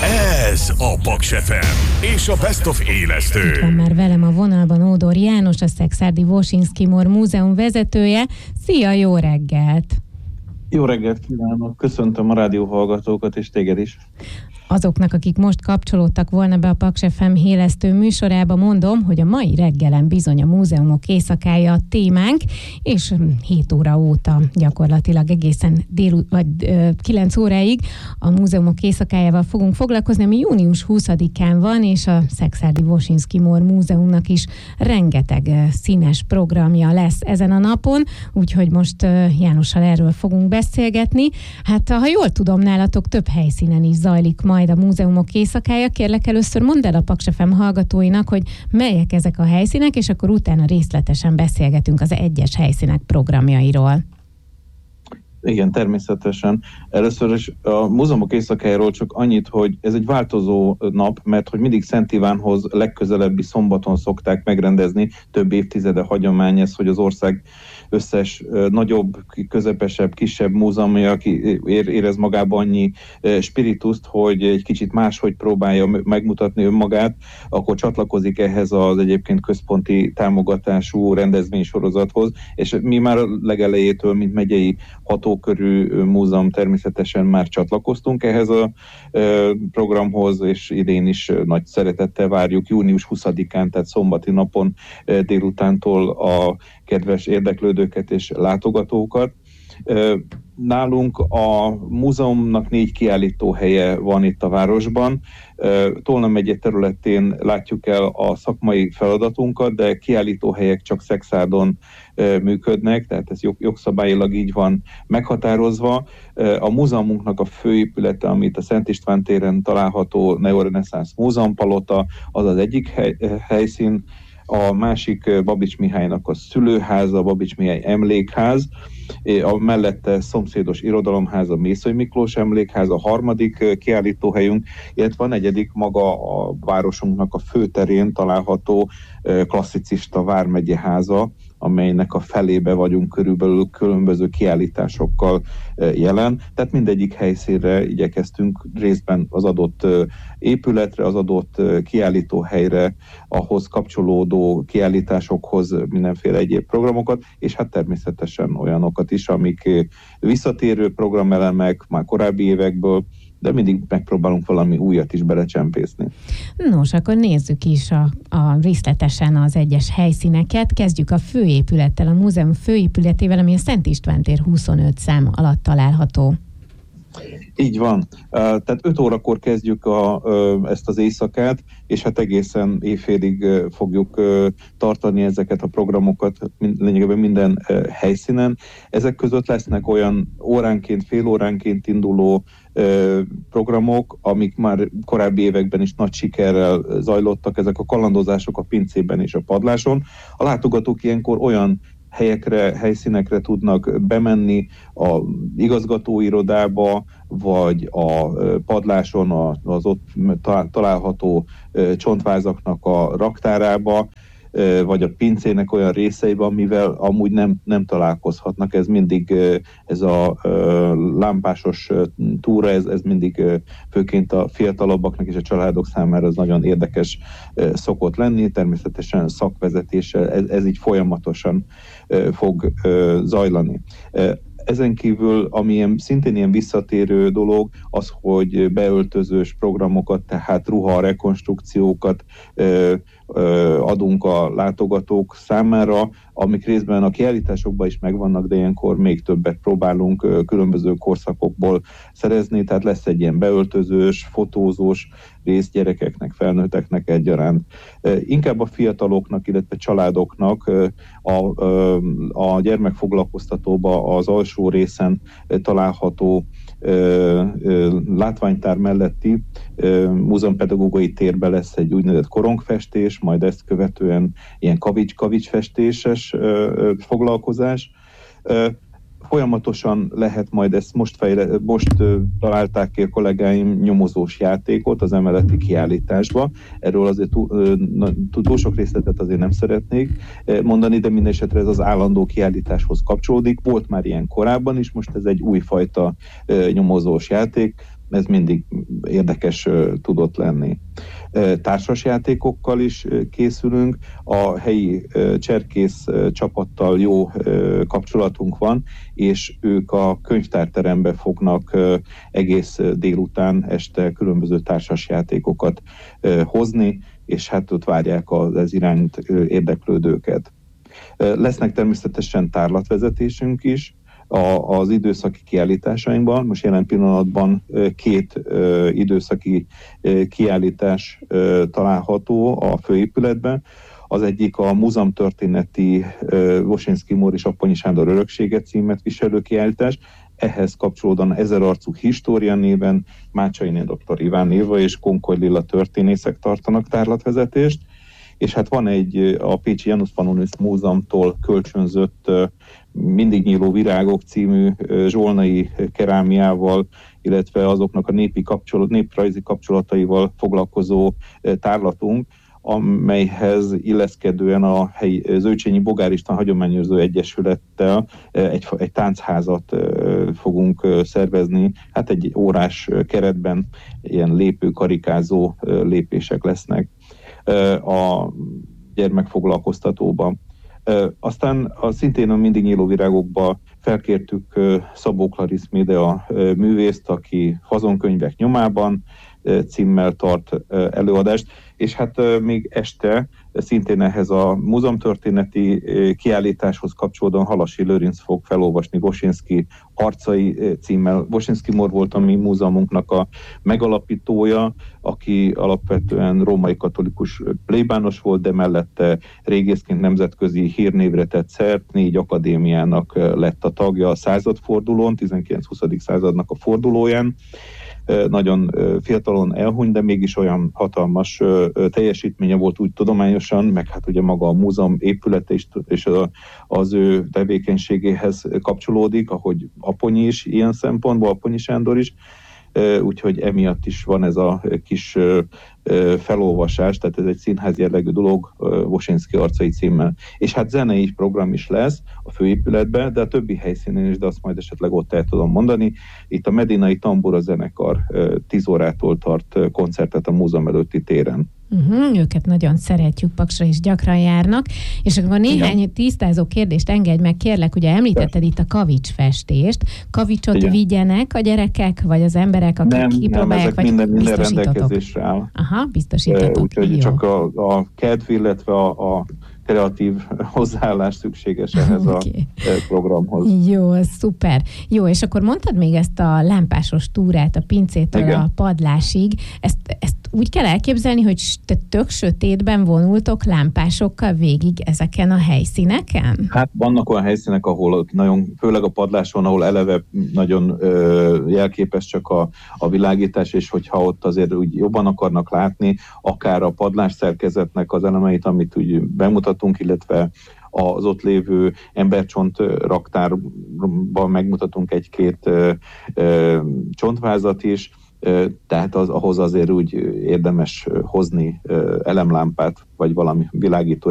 Ez a Paks FM és a Best of élesztő. Itt van már velem a vonalban Ódor János, a Szekszárdi Woszyński Mor Múzeum vezetője. Szia, jó reggelt! Jó reggelt kívánok! Köszöntöm a rádióhallgatókat és téged is. Azoknak, akik most kapcsolódtak volna be a Paks FM élesztő műsorába, mondom, hogy a mai reggelen bizony a múzeumok éjszakája a témánk, és 7 óra óta gyakorlatilag egészen 9 óráig a múzeumok éjszakájával fogunk foglalkozni, ami június 20-án van, és a Szekszárdi Woszyński Mor Múzeumnak is rengeteg színes programja lesz ezen a napon, úgyhogy most Jánossal erről fogunk beszélgetni. Hát, ha jól tudom, nálatok több helyszínen is zajlik majd a múzeumok éjszakája. Kérlek, először mondd el a Paks FM hallgatóinak, hogy melyek ezek a helyszínek, és akkor utána részletesen beszélgetünk az egyes helyszínek programjairól. Igen, természetesen. Először is a múzeumok éjszakájáról csak annyit, hogy ez egy változó nap, mert hogy mindig Szent Ivánhoz legközelebbi szombaton szokták megrendezni, több évtizede hagyomány ez, hogy az ország összes nagyobb, közepesebb, kisebb múzeumja, aki érez magában annyi spirituszt, hogy egy kicsit máshogy próbálja megmutatni önmagát, akkor csatlakozik ehhez az egyébként központi támogatású rendezvénysorozathoz, és mi már legelejétől, mint megyei hatókörű múzeum természetesen már csatlakoztunk ehhez a programhoz, és idén is nagy szeretettel várjuk június 20-án, tehát szombati napon délutántól a kedves érdeklődőket és látogatókat. Nálunk a múzeumnak 4 kiállítóhelye van itt a városban. Tolna megye területén látjuk el a szakmai feladatunkat, de kiállítóhelyek csak Szekszárdon működnek, tehát ez jogszabályilag így van meghatározva. A múzeumunknak a főépülete, amit a Szent István téren található Neoreneszánsz Múzeumpalota, az az egyik helyszín. A másik Babits Mihálynak a szülőháza, Babits Mihály emlékház, a mellette szomszédos irodalomház, a Mészöly Miklós emlékház, a harmadik kiállítóhelyünk, illetve a negyedik maga a városunknak a főterén található klasszicista vármegye háza, amelynek a felébe vagyunk körülbelül különböző kiállításokkal jelen. Tehát mindegyik helyszínre igyekeztünk részben az adott épületre, az adott kiállítóhelyre, ahhoz kapcsolódó kiállításokhoz mindenféle egyéb programokat, és hát természetesen olyanokat is, amik visszatérő programelemek már korábbi évekből, de mindig megpróbálunk valami újat is belecsempészni. Nos, akkor nézzük is a részletesen az egyes helyszíneket. Kezdjük a főépülettel, a múzeum főépületével, ami a Szent István tér 25 szám alatt található. Így van. Tehát 5 órakor kezdjük ezt az éjszakát, és hát egészen éjfélig fogjuk tartani ezeket a programokat lényegében minden helyszínen. Ezek között lesznek olyan óránként, fél óránként induló programok, amik már korábbi években is nagy sikerrel zajlottak, ezek a kalandozások a pincében és a padláson. A látogatók ilyenkor olyan helyszínekre tudnak bemenni, a igazgatóirodába, vagy a padláson az ott található csontvázaknak a raktárába, vagy a pincének olyan részeiben, amivel amúgy nem találkozhatnak. Ez mindig, ez a lámpásos túra, ez mindig főként a fiatalabbaknak és a családok számára az nagyon érdekes szokott lenni. Természetesen szakvezetéssel ez így folyamatosan fog zajlani. Ezen kívül, ami szintén ilyen visszatérő dolog, az, hogy beöltözős programokat, tehát ruha rekonstrukciókat adunk a látogatók számára, amik részben a kiállításokban is megvannak, de ilyenkor még többet próbálunk különböző korszakokból szerezni, tehát lesz egy ilyen beöltözős, fotózós rész gyerekeknek, felnőtteknek egyaránt. Inkább a fiataloknak, illetve családoknak a gyermekfoglalkoztatóba az alsó részen található látványtár melletti múzeumpedagógiai térben lesz egy úgynevezett korongfestés, majd ezt követően ilyen kavicsfestéses foglalkozás. Folyamatosan lehet majd ezt most találták ki a kollégáim nyomozós játékot az emeleti kiállításba. Erről azért túl sok részletet azért nem szeretnék mondani, de minden esetre ez az állandó kiállításhoz kapcsolódik. Volt már ilyen korábban is, most ez egy újfajta nyomozós játék. ez mindig érdekes tudott lenni. Társasjátékokkal is készülünk, a helyi cserkész csapattal jó kapcsolatunk van, és ők a könyvtárterembe fognak egész délután, este különböző társasjátékokat hozni, és hát ott várják ez iránt érdeklődőket. Lesznek természetesen tárlatvezetésünk is, az időszaki kiállításainkban. Most jelen pillanatban 2 időszaki kiállítás található a főépületben. Az egyik a múzeumtörténeti Wosinski Mór és Apponyi Sándor öröksége címet viselő kiállítás. Ehhez kapcsolódóan Ezerarcú História néven Mácsainé dr. Iván Éva és Konkoly Lilla történészek tartanak tárlatvezetést. És hát van a Pécsi Janus Pannonius Múzeumtól kölcsönzött Mindig nyíló virágok című zsolnai kerámiával, illetve azoknak a néprajzi kapcsolataival foglalkozó tárlatunk, amelyhez illeszkedően a helyi Zöldcsényi Bogár István Hagyományőrző Egyesülettel egy táncházat fogunk szervezni. Hát egy órás keretben ilyen lépőkarikázó lépések lesznek a gyermekfoglalkoztatóban. Aztán szintén a Mindig nyíló virágokba felkértük Szabó Klarisz Médea művészt, aki Hazonkönyvek nyomában címmel tart előadást, és hát még este szintén ehhez a múzeumtörténeti kiállításhoz kapcsolódóan Halasi Lőrinc fog felolvasni Wosinski arcai címmel. Wosinski Mór volt a mi múzeumunknak a megalapítója, aki alapvetően római katolikus plébános volt, de mellette régészként nemzetközi hírnévre tett szert, 4 akadémiának lett a tagja a századfordulón, 19-20. századnak a fordulóján. Nagyon fiatalon elhunyt, de mégis olyan hatalmas teljesítménye volt úgy tudományosan, meg hát ugye maga a múzeum épülete is, és az ő tevékenységéhez kapcsolódik, ahogy Apponyi is ilyen szempontból, Apponyi Sándor is, úgyhogy emiatt is van ez a kis felolvasás, tehát ez egy színház jellegű dolog, Wosinski arcai címmel. És hát zenei program is lesz a főépületben, de a többi helyszínen is, de azt majd esetleg ott el tudom mondani. Itt a Medinai Tambura zenekar 10 órától tart koncertet a múzeum előtti téren. Őket nagyon szeretjük, Paksra is gyakran járnak. És akkor néhány tisztázó kérdést engedj meg, kérlek, ugye említetted itt a kavicsfestést. Kavicsot vigyenek a gyerekek, vagy az emberek, akik kipróbálják, vagy minden rendelkezésre áll. Aha, biztosítatok. Úgyhogy csak a kedv, illetve a kreatív hozzáállás szükséges ehhez a programhoz. Jó, szuper. Jó, és akkor mondtad még ezt a lámpásos túrát a pincétől a padlásig. Ezt úgy kell elképzelni, hogy te tök sötétben vonultok lámpásokkal végig ezeken a helyszíneken? Hát vannak olyan helyszínek, ahol nagyon, főleg a padláson, ahol eleve nagyon jelképes csak a világítás, és hogyha ott azért úgy jobban akarnak látni, akár a padlás szerkezetnek az elemeit, amit úgy bemutatunk, illetve az ott lévő embercsont raktárban megmutatunk 1-2 csontvázat is, tehát ahhoz azért úgy érdemes hozni elemlámpát, vagy valami világító